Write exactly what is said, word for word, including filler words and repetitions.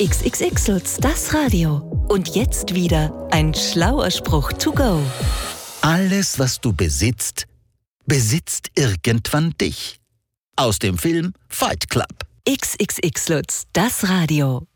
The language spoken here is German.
XXX-Lutz, das Radio. Und jetzt wieder ein schlauer Spruch to go. Alles, was du besitzt, besitzt irgendwann dich. Aus dem Film Fight Club. XXX-Lutz, das Radio.